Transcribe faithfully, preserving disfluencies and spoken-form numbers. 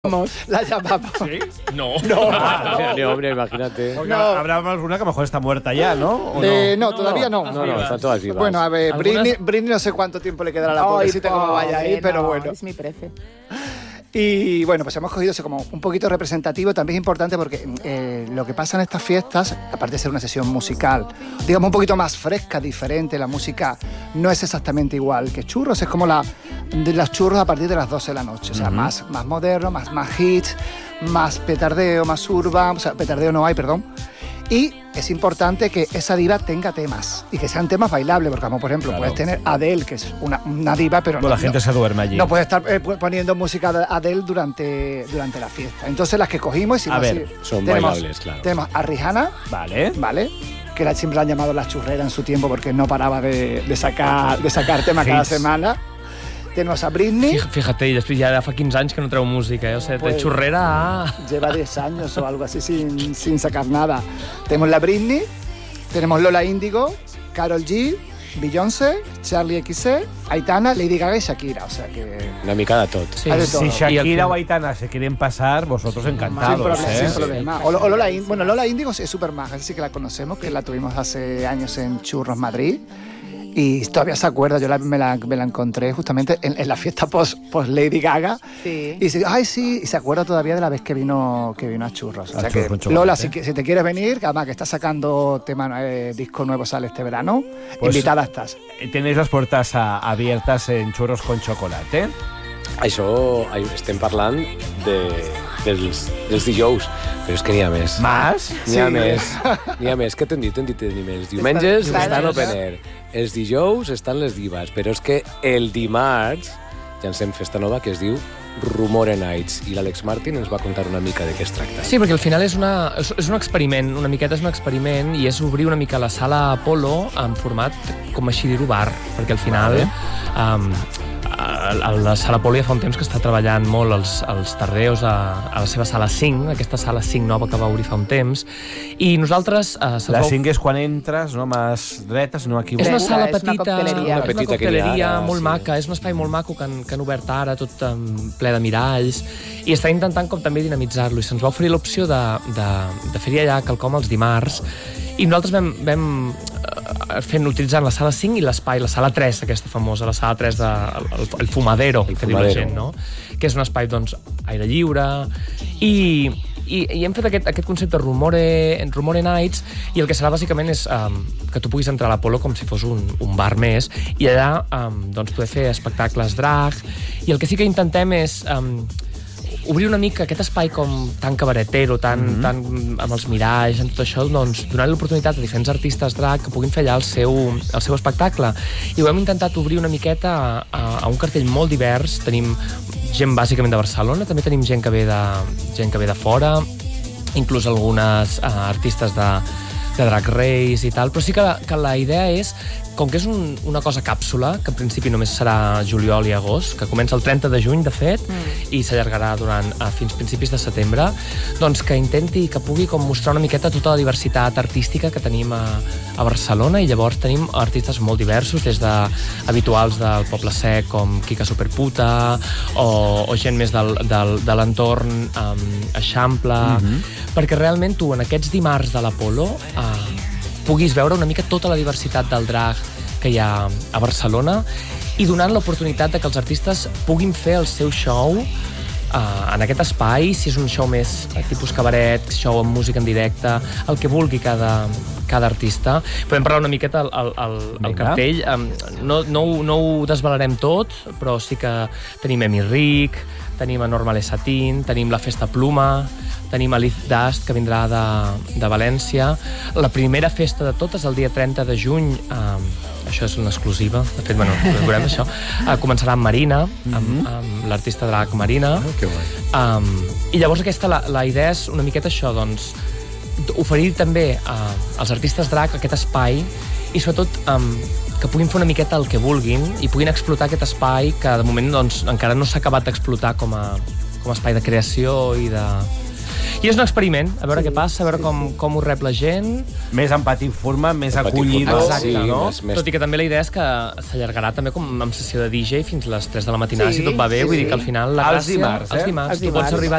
La llamamos. ¿Sí? No. No. Ah, no. Ni hombre, imagínate. No. Habrá alguna que a lo mejor está muerta ya, ¿no? ¿O Eh, no, no? todavía no. No, no, están todas vivas. Bueno, a ver, ¿Algunas? Britney, Britney no sé cuánto tiempo le quedará a la pobrecita como vaya ahí, pero no, bueno. Es mi prefe. Y bueno, pues hemos cogido eso como un poquito representativo. También es importante porque eh, lo que pasa en estas fiestas, aparte de ser una sesión musical, digamos un poquito más fresca, diferente, la música no es exactamente igual que churros, es como la de los churros a partir de las doce de la noche, o sea, uh-huh. más, más moderno, más, más hits, más petardeo, más urban, o sea, petardeo no hay, perdón. Y es importante que esa diva tenga temas y que sean temas bailables, porque como por ejemplo claro. puedes tener Adele, que es una, una diva, pero bueno, no, la gente no, se duerme allí. No puedes estar eh, poniendo música de Adele durante, durante la fiesta. Entonces las que cogimos... A ver, así, son tenemos, bailables, claro. Tenemos a Rihanna, vale, vale, que la, siempre la han llamado la churrera en su tiempo porque no paraba de, de, sacar, de sacar tema cada semana. Tenemos a Britney. Fíjate, y després ja fa quinze anys que no treu música, eh? O sea, pues, de churrera a... Lleva diez años o algo así sin, sin sacar nada. Tenemos la Britney, tenemos Lola Índigo, Karol G, Beyoncé, Charlie equis ce, Aitana, Lady Gaga y Shakira, o sea que... Una mica de tot. Sí, de si Shakira o Aitana se quieren pasar, vosotros encantados, sin problema, ¿eh? Sin problema. O, o Lola Índigo, bueno, Lola Índigo es súper maja, sí que la conocemos, que la tuvimos hace años en Churros Madrid. Y todavía se acuerda, yo la, me, la, me la encontré justamente en, en la fiesta post, post Lady Gaga. Sí. Y dice, ay, sí, y se acuerda todavía de la vez que vino, que vino a Churros. O sea a que, churros, Lola, chocolate. si, si te quieres venir, además que está sacando tema, eh, disco nuevo, sale este verano, pues, invitada estás. Tenéis las puertas a, abiertas en Churros con Chocolate. Això, estem parlant de, dels, dels dijous, però és que n'hi ha més. Más? N'hi ha Sí. més. N'hi ha més. Què t'hem dit? T'hem dit que tenim els diumenges Estan- estan estan- open air. Els dijous estan les divas, però és que el dimarts llancem festa nova que es diu Rumore Nights i l'Àlex Martin ens va contar una mica de què es tracta. Sí, perquè al final és, una, és, és un experiment, una miqueta és un experiment i és obrir una mica la sala Apollo en format, com així dir-ho, bar, perquè al final um, a, a la sala Apollo ja fa un temps que està treballant molt els, els tarreos a, a la seva sala cinc, aquesta sala cinc nova que va obrir fa un temps, i nosaltres... Uh, la cinc és quan entres, no más dreta, sinó aquí... És una Dreta, sala és una petita, cocteleria. una petita que cocteleria hi ha ara, molt sí. maca, és un espai molt maco que han, que han obert ara, tot um, ple de miralls, i està intentant com també dinamitzar-lo, i se'ns va oferir l'opció de, de, de fer-hi allà quelcom els dimarts, i nosaltres vam, vam fent, utilitzant la sala cinc i l'espai, la sala tres, aquesta famosa, la sala tres de, el, el fumadero, el que fumadero. diu la gent, no? Que és un espai, doncs, aire lliure, i, i, i hem fet aquest, aquest concepte Rumore, Rumore Nights, i el que serà bàsicament és um, que tu puguis entrar a l'Apollo com si fos un, un bar més, i allà um, doncs, poder fer espectacles drag, i el que sí que intentem és... Um, obrir una mica aquest espai com tan cabaretero, tan, mm-hmm. tan amb els miralls, amb tot això, doncs donar l'oportunitat a diferents artistes drag que puguin fer allà el seu, el seu espectacle. I ho hem intentat obrir una miqueta a, a, a un cartell molt divers. Tenim gent bàsicament de Barcelona, també tenim gent que ve de, gent que ve de fora, inclús algunes uh, artistes de, de Drag Race i tal, però sí que la, que la idea és, com que és un, una cosa càpsula, que en principi només serà juliol i agost, que comença el trenta de juny, de fet, mm. i s'allargarà durant uh, fins principis de setembre, doncs que intenti, que pugui com mostrar una miqueta tota la diversitat artística que tenim a, a Barcelona, i llavors tenim artistes molt diversos, des de habituals del Poble Sec, com Kika Superputa, o, o gent més del, del, de l'entorn um, Eixample, mm-hmm. perquè realment tu, en aquests dimarts de l'Apollo, uh, puguis veure una mica tota la diversitat del drag que hi ha a Barcelona i donant l'oportunitat de que els artistes puguin fer el seu show uh, en aquest espai, si és un show més tipus cabaret, show amb música en directe, el que vulgui cada, cada artista. Podem parlar una miqueta al, al, al cartell. Um, no, no, no ho desvelarem tot, però sí que tenim Emi Ric, tenim a Normal Satin, tenim la Festa Pluma, tenim a Liz Dust, que vindrà de, de València. La primera festa de totes, el dia trenta de juny, eh, això és una exclusiva, de fet, bueno, veurem això, eh, començarà amb Marina, amb, mm-hmm. amb l'artista drag Marina. Oh, que guai. Um, I llavors aquesta, la, la idea és una miqueta això, doncs, oferir també uh, als artistes drag aquest espai i sobretot um, que puguin fer una miqueta el que vulguin i puguin explotar aquest espai que de moment doncs, encara no s'ha acabat d'explotar com a, com a espai de creació i de... I és un experiment, a veure què passa, a veure com, com ho rep la gent. Més en petit format, més Petit acollidor. format, Exacte, sí, no? més- més- Tot i que també la idea és que s'allargarà també com amb sessió de D J fins les tres de la matinada, Sí, si tot va bé, sí, vull dir sí. que al final la Els gràcia... dimarts, eh? Els dimarts, Els tu pots dimarts. arribar